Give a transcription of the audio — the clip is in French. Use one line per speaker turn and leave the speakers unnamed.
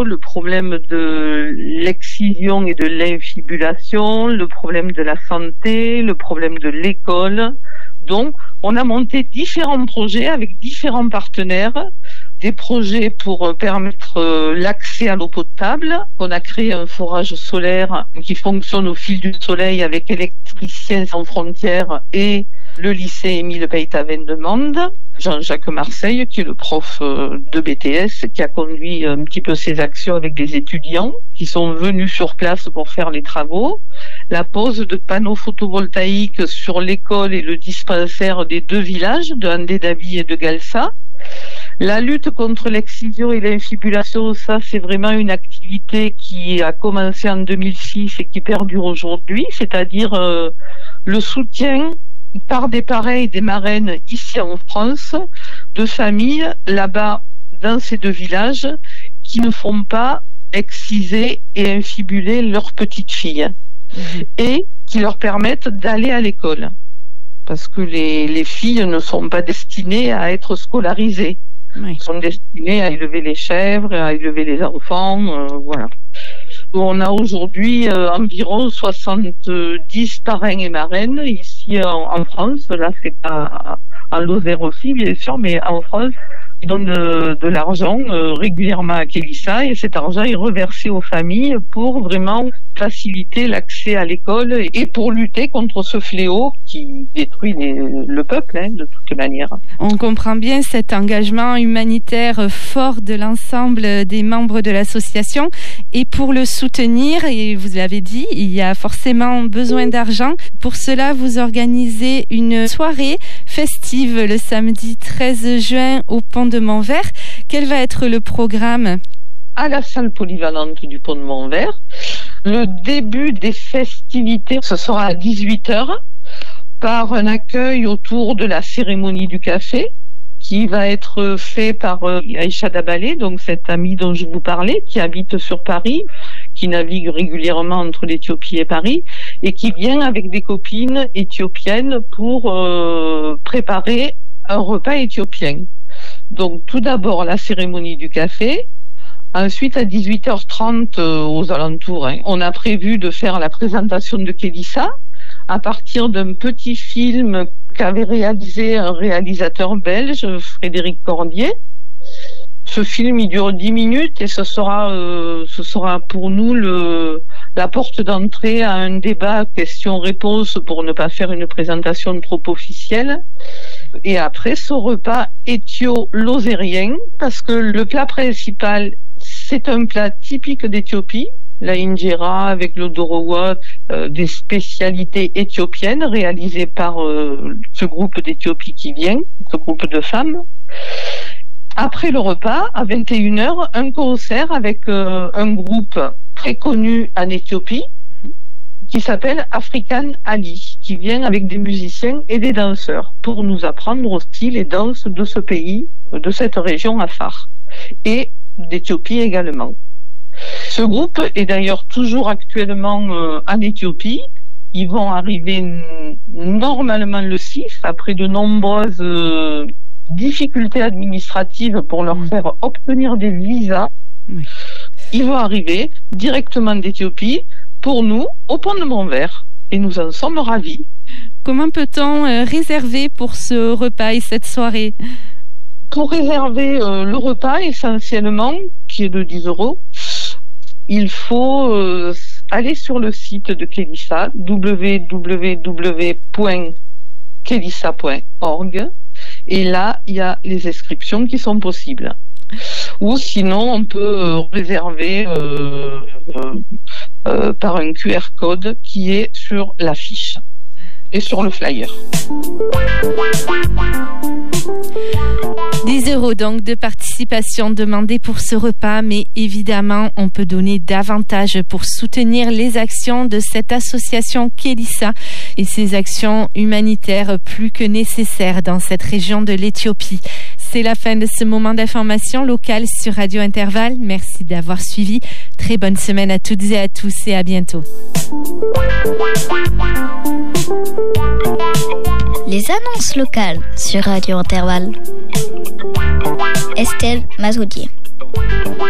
le problème de l'excision et de l'infibulation, le problème de la santé, le problème de l'école. Donc, on a monté différents projets avec différents partenaires, des projets pour permettre l'accès à l'eau potable. On a créé un forage solaire qui fonctionne au fil du soleil avec Électriciens sans frontières et le lycée Émile Peytavin de Mende. Jean-Jacques Marseille, qui est le prof de BTS, qui a conduit un petit peu ces actions avec des étudiants qui sont venus sur place pour faire les travaux. La pose de panneaux photovoltaïques sur l'école et le dispensaire des 2 villages, de Andé-Dabi et de Galsa. La lutte contre l'excision et l'infibulation, ça c'est vraiment une activité qui a commencé en 2006 et qui perdure aujourd'hui, c'est-à-dire le soutien par des parrains et des marraines ici en France, de familles là-bas dans ces 2 villages qui ne font pas exciser et infibuler leurs petites filles et qui leur permettent d'aller à l'école. Parce que les filles ne sont pas destinées à être scolarisées. Oui. Elles sont destinées à élever les chèvres, à élever les enfants, voilà. On a aujourd'hui environ 70 parrains et marraines ici en France. Là, c'est pas en Lozère aussi, bien sûr, mais en France, ils donnent de l'argent régulièrement à Kélissa et cet argent est reversé aux familles pour vraiment faciliter l'accès à l'école et pour lutter contre ce fléau qui détruit le peuple, de toute manière.
On comprend bien cet engagement humanitaire fort de l'ensemble des membres de l'association et pour le soutenir, et vous l'avez dit, il y a forcément besoin d'argent. Pour cela, vous organisez une soirée festive le samedi 13 juin au Pont de Montvert. Quel va être le programme ?
À la salle polyvalente du Pont de Montvert. Le début des festivités, ce sera à 18h, par un accueil autour de la cérémonie du café, qui va être fait par Aïcha Dabalé, donc cette amie dont je vous parlais, qui habite sur Paris, qui navigue régulièrement entre l'Éthiopie et Paris, et qui vient avec des copines éthiopiennes pour préparer un repas éthiopien. Donc tout d'abord la cérémonie du café. Ensuite, à 18h30 aux alentours, on a prévu de faire la présentation de Kélissa à partir d'un petit film qu'avait réalisé un réalisateur belge, Frédéric Cordier. Ce film, il dure 10 minutes et ce sera pour nous la porte d'entrée à un débat questions-réponses pour ne pas faire une présentation trop officielle. Et après, ce repas éthio-lozérien, parce que le plat principal, c'est un plat typique d'Éthiopie, la injera avec le dorowat, des spécialités éthiopiennes réalisées par ce groupe d'Éthiopie qui vient, ce groupe de femmes. Après le repas, à 21h, un concert avec un groupe très connu en Éthiopie qui s'appelle African Ali, qui vient avec des musiciens et des danseurs pour nous apprendre aussi les danses de ce pays, de cette région Afar, et d'Éthiopie également. Ce groupe est d'ailleurs toujours actuellement en Éthiopie. Ils vont arriver normalement le 6, après de nombreuses difficultés administratives pour leur faire obtenir des visas. Oui. Ils vont arriver directement d'Éthiopie pour nous au Pont de Montvert et nous en sommes ravis.
Comment peut-on réserver pour ce repas et cette soirée ?
Pour réserver le repas essentiellement, qui est de 10 €, il faut aller sur le site de Kélissa, www.kelissa.org, et là, il y a les inscriptions qui sont possibles. Ou sinon, on peut réserver par un QR code qui est sur l'affiche et sur le flyer.
10 € donc de participation demandée pour ce repas, mais évidemment, on peut donner davantage pour soutenir les actions de cette association Kélissa et ses actions humanitaires plus que nécessaires dans cette région de l'Éthiopie. C'est la fin de ce moment d'information locale sur Radio Intervalle. Merci d'avoir suivi. Très bonne semaine à toutes et à tous et à bientôt.
Les annonces locales sur Radio Intervalle. Estelle Mazoudier.